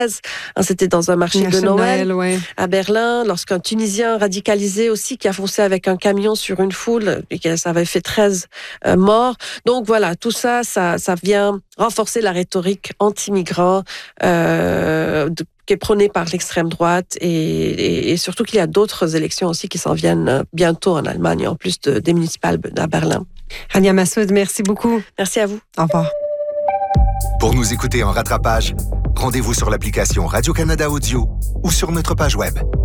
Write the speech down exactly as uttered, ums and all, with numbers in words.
Hein, c'était dans un marché Marché de de Noël, Noël, ouais. à Berlin, lorsqu'un Tunisien radicalisé aussi qui a foncé avec un camion sur une foule et que ça avait fait treize euh, morts. Donc voilà, tout ça, ça, ça vient renforcer la rhétorique anti-migrants euh, de, qui est prônée par l'extrême droite et, et, et surtout qu'il y a d'autres élections aussi qui s'en viennent bientôt en Allemagne, en plus de, des municipales à Berlin. Rania Massoud, merci beaucoup. Merci à vous. Au revoir. Pour nous écouter en rattrapage, rendez-vous sur l'application Radio-Canada Audio ou sur notre page web.